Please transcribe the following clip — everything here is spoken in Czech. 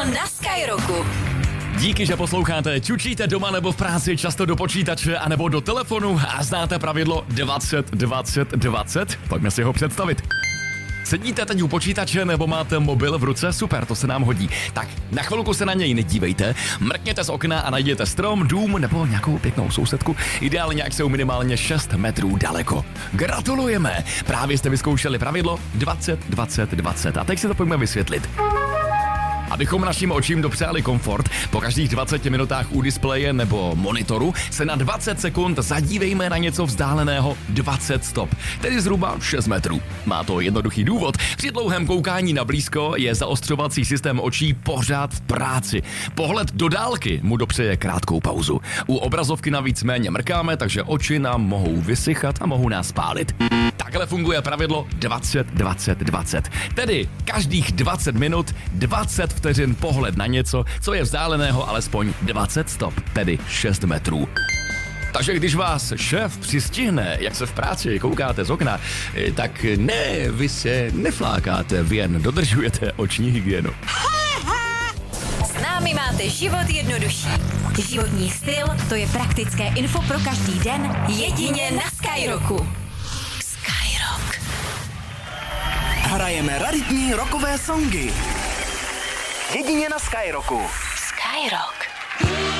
na Skyrocku. Díky, že posloucháte. Čučíte doma nebo v práci, často do počítače anebo do telefonu a znáte pravidlo 20, 20, 20? Pojďme si ho představit. Sedíte teď u počítače nebo máte mobil v ruce? Super, to se nám hodí. Tak na chvilku se na něj nedívejte, mrkněte z okna a najděte strom, dům nebo nějakou pěknou sousedku. Ideálně, jak jsou minimálně 6 metrů daleko. Gratulujeme! Právě jste vyzkoušeli pravidlo 20, 20, 20. A teď si to pojďme vysvětlit. Abychom našim očím dopřáli komfort, po každých 20 minutách u displeje nebo monitoru se na 20 sekund zadívejme na něco vzdáleného 20 stop, tedy zhruba 6 metrů. Má to jednoduchý důvod. Při dlouhém koukání na blízko je zaostřovací systém očí pořád v práci. Pohled do dálky mu dopřeje krátkou pauzu. U obrazovky navíc méně mrkáme, takže oči nám mohou vysychat a mohou nás pálit. Takhle funguje pravidlo 20, 20, 20. Tedy každých 20 minut 20 vteřin pohled na něco, co je vzdáleného alespoň 20 stop, tedy 6 metrů. Takže když vás šéf přistihne, jak se v práci koukáte z okna, tak ne, vy se neflákáte, vy jen dodržujete oční hygienu. S námi máte život jednodušší. Životní styl, to je praktické info pro každý den, jedině na Skyrocku. Skyrock. Hrajeme raritní rockové songy. Jedině na Skyrocku. Skyrock.